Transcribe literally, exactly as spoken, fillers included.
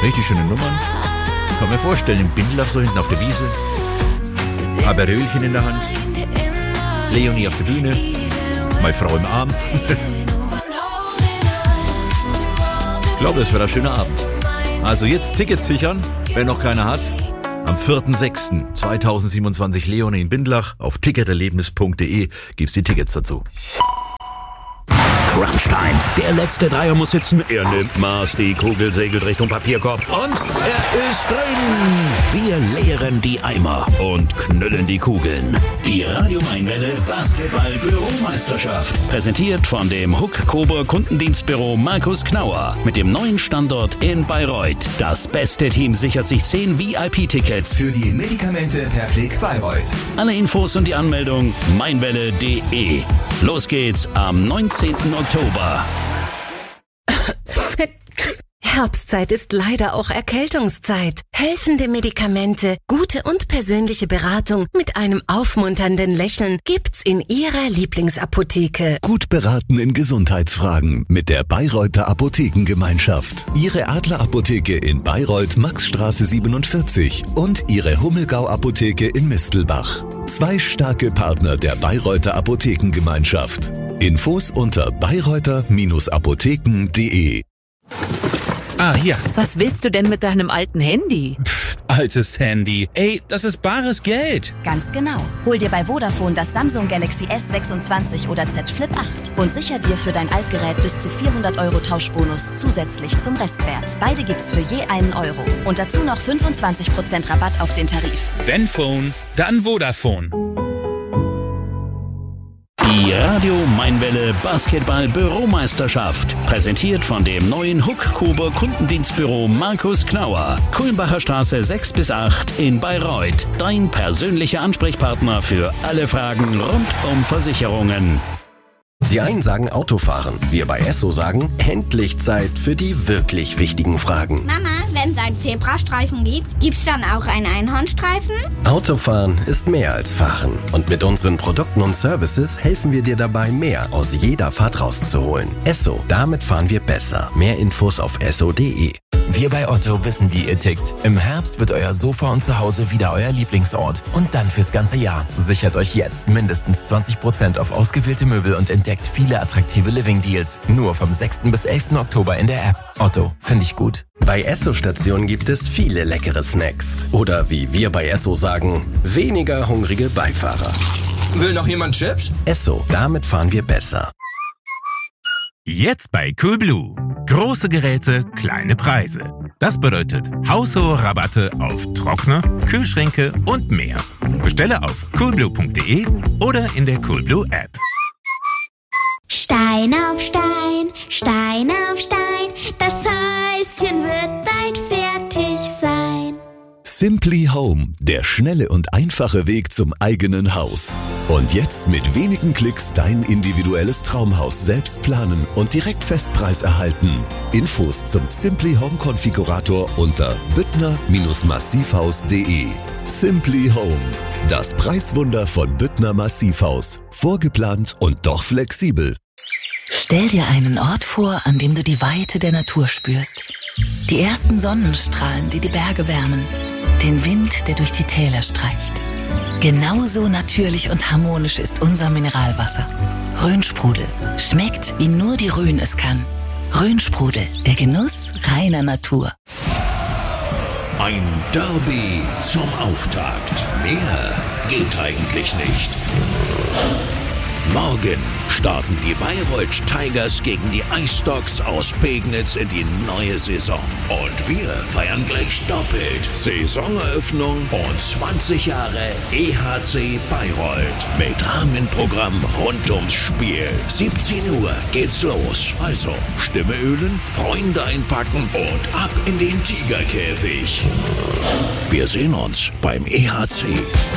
Richtig schöne Nummern. Kann mir vorstellen, im Bindlach so hinten auf der Wiese. Aperölchen in der Hand. Leonie auf der Bühne. Meine Frau im Arm. Ich glaube, das wird ein schöner Abend. Also jetzt Tickets sichern, wer noch keine hat. Am vierten sechsten zweitausendsiebenundzwanzig Leonie in Bindlach. Auf ticketerlebnis punkt de gibt's die Tickets dazu. Crunchtime. Der letzte Dreier muss sitzen. Er nimmt Maß, die Kugel segelt Richtung Papierkorb und er ist drin. Wir leeren die Eimer und knüllen die Kugeln. Die Radio Mainwelle Basketball-Büromeisterschaft. Präsentiert von dem Huck Kober Kundendienstbüro Markus Knauer. Mit dem neuen Standort in Bayreuth. Das beste Team sichert sich zehn V I P-Tickets für die Medikamente per Klick Bayreuth. Alle Infos und die Anmeldung mainwelle punkt de. Los geht's am neunzehnten Oktober. Herbstzeit ist leider auch Erkältungszeit. Helfende Medikamente, gute und persönliche Beratung mit einem aufmunternden Lächeln gibt's in Ihrer Lieblingsapotheke. Gut beraten in Gesundheitsfragen mit der Bayreuther Apothekengemeinschaft. Ihre Adlerapotheke in Bayreuth Maxstraße siebenundvierzig und Ihre Hummelgau-Apotheke in Mistelbach. Zwei starke Partner der Bayreuther Apothekengemeinschaft. Infos unter bayreuther Apotheken punkt de. Ah, hier. Was willst du denn mit deinem alten Handy? Pff, altes Handy. Ey, das ist bares Geld. Ganz genau. Hol dir bei Vodafone das Samsung Galaxy S sechsundzwanzig oder Z Flip acht und sicher dir für dein Altgerät bis zu vierhundert Euro Tauschbonus zusätzlich zum Restwert. Beide gibt's für je einen Euro. Und dazu noch fünfundzwanzig Prozent Rabatt auf den Tarif. Wenn Phone, dann Vodafone. Die Radio Mainwelle Basketball-Büromeisterschaft. Präsentiert von dem neuen Huck Kober Kundendienstbüro Markus Knauer. Kulmbacher Straße sechs bis acht in Bayreuth. Dein persönlicher Ansprechpartner für alle Fragen rund um Versicherungen. Die einen sagen Autofahren, wir bei Esso sagen, endlich Zeit für die wirklich wichtigen Fragen. Mama, wenn es einen Zebrastreifen gibt, gibt's dann auch einen Einhornstreifen? Autofahren ist mehr als Fahren. Und mit unseren Produkten und Services helfen wir dir dabei, mehr aus jeder Fahrt rauszuholen. Esso, damit fahren wir besser. Mehr Infos auf esso punkt de. Wir bei Otto wissen, wie ihr tickt. Im Herbst wird euer Sofa und Zuhause wieder euer Lieblingsort. Und dann fürs ganze Jahr. Sichert euch jetzt mindestens zwanzig Prozent auf ausgewählte Möbel und entdeckt viele attraktive Living-Deals. Nur vom sechsten bis elften Oktober in der App. Otto, finde ich gut. Bei Esso-Stationen gibt es viele leckere Snacks. Oder wie wir bei Esso sagen, weniger hungrige Beifahrer. Will noch jemand Chips? Esso, damit fahren wir besser. Jetzt bei Coolblue. Große Geräte, kleine Preise. Das bedeutet haushohe Rabatte auf Trockner, Kühlschränke und mehr. Bestelle auf coolblue punkt de oder in der Coolblue App. Stein auf Stein, Stein auf Stein, das Häuschen wird bald fertig sein. Simply Home, der schnelle und einfache Weg zum eigenen Haus. Und jetzt mit wenigen Klicks dein individuelles Traumhaus selbst planen und direkt Festpreis erhalten. Infos zum Simply Home Konfigurator unter büttner massivhaus punkt de. Simply Home, das Preiswunder von Büttner Massivhaus. Vorgeplant und doch flexibel. Stell dir einen Ort vor, an dem du die Weite der Natur spürst. Die ersten Sonnenstrahlen, die die Berge wärmen. Den Wind, der durch die Täler streicht. Genauso natürlich und harmonisch ist unser Mineralwasser. Rhönsprudel. Schmeckt, wie nur die Rhön es kann. Rhönsprudel, der Genuss reiner Natur. Ein Derby zum Auftakt. Mehr geht eigentlich nicht. Morgen starten die Bayreuth Tigers gegen die Ice Dogs aus Pegnitz in die neue Saison. Und wir feiern gleich doppelt. Saisoneröffnung und zwanzig Jahre E H C Bayreuth. Mit Rahmenprogramm rund ums Spiel. siebzehn Uhr geht's los. Also Stimme ölen, Freunde einpacken und ab in den Tigerkäfig. Wir sehen uns beim E H C.